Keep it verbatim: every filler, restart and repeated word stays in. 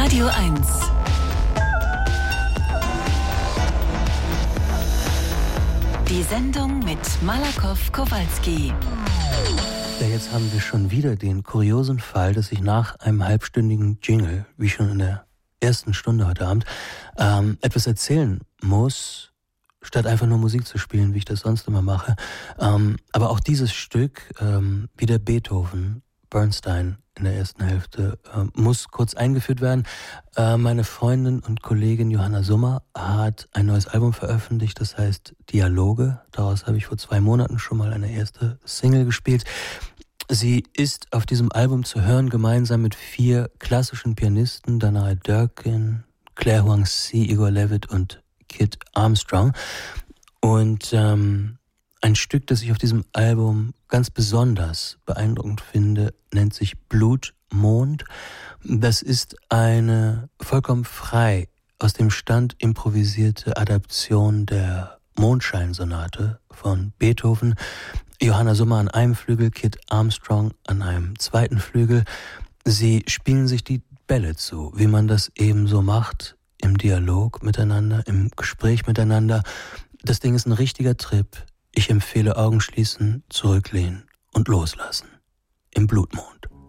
Radio eins. Die Sendung mit Malakoff Kowalski. Ja, jetzt haben wir schon wieder den kuriosen Fall, dass ich nach einem halbstündigen Jingle, wie schon in der ersten Stunde heute Abend, ähm, etwas erzählen muss, statt einfach nur Musik zu spielen, wie ich das sonst immer mache. Ähm, aber auch dieses Stück, ähm, wie der Beethoven, Bernstein in der ersten Hälfte, äh, muss kurz eingeführt werden. Äh, meine Freundin und Kollegin Johanna Summer hat ein neues Album veröffentlicht, das heißt Dialoge. Daraus habe ich vor zwei Monaten schon mal eine erste Single gespielt. Sie ist auf diesem Album zu hören, gemeinsam mit vier klassischen Pianisten, Danae Durkin, Claire Huang-Si, Igor Levit und Kit Armstrong. Und ähm, ein Stück, das ich auf diesem Album ganz besonders beeindruckend finde, nennt sich Blutmond. Das ist eine vollkommen frei aus dem Stand improvisierte Adaption der Mondscheinsonate von Beethoven. Johanna Summer an einem Flügel, Kit Armstrong an einem zweiten Flügel. Sie spielen sich die Bälle zu, wie man das eben so macht, im Dialog miteinander, im Gespräch miteinander. Das Ding ist ein richtiger Trip. Ich empfehle Augen schließen, zurücklehnen und loslassen. Im Blutmond.